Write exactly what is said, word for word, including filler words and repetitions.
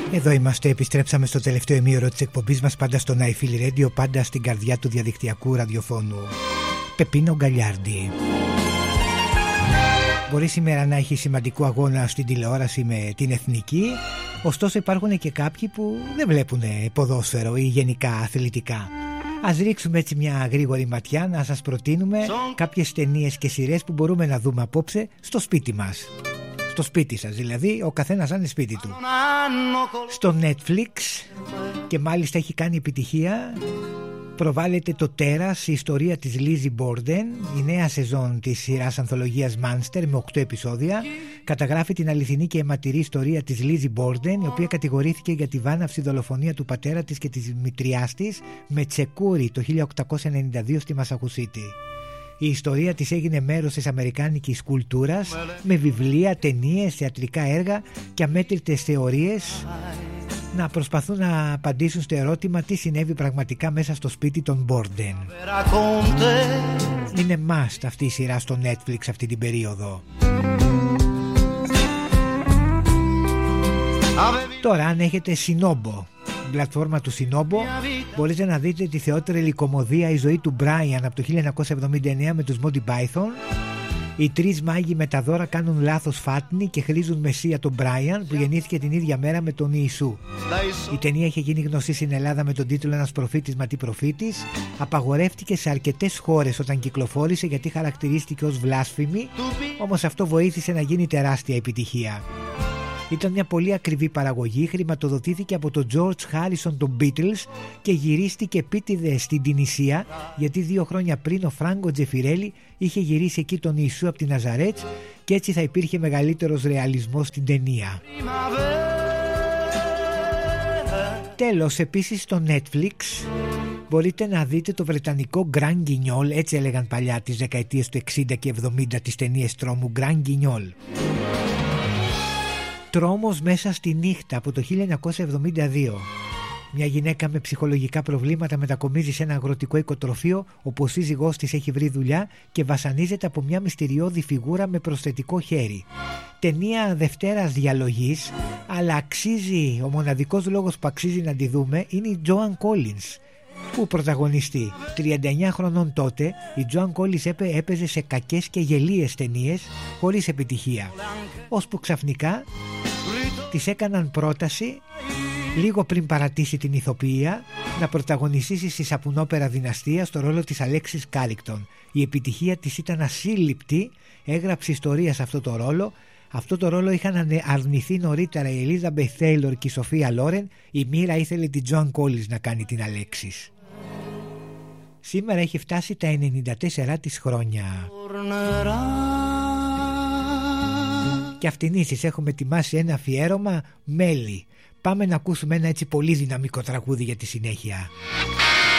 Εδώ είμαστε, επιστρέψαμε στο τελευταίο ημίωρο της εκπομπής μας, πάντα στο I Feel Radio, πάντα στην καρδιά του διαδικτυακού ραδιοφώνου. Πεπίνο Γκαλιάρντι. Μπορεί σήμερα να έχει σημαντικό αγώνα στην τηλεόραση με την Εθνική, ωστόσο υπάρχουν και κάποιοι που δεν βλέπουν ποδόσφαιρο ή γενικά αθλητικά. Ας ρίξουμε έτσι μια γρήγορη ματιά, να σας προτείνουμε κάποιες ταινίες και σειρές που μπορούμε να δούμε απόψε στο σπίτι μας. Στο σπίτι σας δηλαδή, ο καθένας είναι σπίτι του. Στο Netflix, και μάλιστα έχει κάνει επιτυχία, προβάλλεται το Τέρας, η ιστορία της Lizzie Borden, η νέα σεζόν της σειράς ανθολογίας Monster με οκτώ επεισόδια. Καταγράφει την αληθινή και αιματηρή ιστορία της Lizzie Borden, η οποία κατηγορήθηκε για τη βάναυση δολοφονία του πατέρα της και της μητριάς της με τσεκούρι το χίλια οκτακόσια ενενήντα δύο στη Μασαχουσίτη. Η ιστορία της έγινε μέρος της αμερικάνικης κουλτούρας, με βιβλία, ταινίες, θεατρικά έργα και αμέτρητες θεωρίες να προσπαθούν να απαντήσουν στο ερώτημα τι συνέβη πραγματικά μέσα στο σπίτι των Borden. Είναι must αυτή η σειρά στο Netflix αυτή την περίοδο. Τώρα, αν έχετε Σινόμπο, την πλατφόρμα του Σινόμπο, μπορείτε να δείτε τη θεότερη κωμωδία «Η ζωή του Μπράιαν» από το χίλια εννιακόσια εβδομήντα εννέα με τους Monty Python. Οι τρεις μάγοι με τα δώρα κάνουν λάθος φάτνη και χρήζουν μεσία τον Μπράιαν, που γεννήθηκε την ίδια μέρα με τον Ιησού. Η ταινία είχε γίνει γνωστή στην Ελλάδα με τον τίτλο «Ένας προφήτης μα τι προφήτης». Απαγορεύτηκε σε αρκετές χώρες όταν κυκλοφόρησε, γιατί χαρακτηρίστηκε ως βλάσφημη, όμως αυτό βοήθησε να γίνει τεράστια επιτυχία. Ήταν μια πολύ ακριβή παραγωγή, χρηματοδοτήθηκε από τον George Harrison των Beatles και γυρίστηκε επίτηδες στην Τινησία, γιατί δύο χρόνια πριν ο Φράγκο Τζεφιρέλη είχε γυρίσει εκεί τον Ιησού από τη Ναζαρέτ και έτσι θα υπήρχε μεγαλύτερος ρεαλισμός στην ταινία. Τέλος, επίσης στο Netflix μπορείτε να δείτε το βρετανικό Grand Guignol, έτσι έλεγαν παλιά τις δεκαετίες του εξήντα και εβδομήντα τις ταινίες τρόμου, Grand Guignol. Τρόμος μέσα στη νύχτα από το χίλια εννιακόσια εβδομήντα δύο. Μια γυναίκα με ψυχολογικά προβλήματα μετακομίζει σε ένα αγροτικό οικοτροφείο, όπου ο σύζυγός της έχει βρει δουλειά και βασανίζεται από μια μυστηριώδη φιγούρα με προσθετικό χέρι. Ταινία Δευτέρας διαλογής, αλλά αξίζει, ο μοναδικός λόγος που αξίζει να τη δούμε είναι η Τζόαν Κόλινς που πρωταγωνιστεί. τριάντα εννέα χρονών τότε, η Τζόαν Κόλινς έπαιζε σε κακές και γελίες ταινίες χωρίς επιτυχία, ώσπου ξαφνικά της έκαναν πρόταση, λίγο πριν παρατήσει την ηθοποιία, να πρωταγωνιστήσει στη σαπουνόπερα Δυναστεία στο ρόλο της Αλέξης Κάλικτον. Η επιτυχία της ήταν ασύλληπτη, έγραψε ιστορία σε αυτό το ρόλο. Αυτό το ρόλο είχαν αρνηθεί νωρίτερα η Ελίζαμπεθ Τέιλορ και η Σοφία Λόρεν. Η μοίρα ήθελε την Τζόαν Κόλινς να κάνει την Αλέξης. Σήμερα έχει φτάσει τα ενενήντα τέσσερα της χρόνια. Και αυτήν ίσως έχουμε ετοιμάσει ένα αφιέρωμα, μέλι. Πάμε να ακούσουμε ένα έτσι πολύ δυναμικό τραγούδι για τη συνέχεια.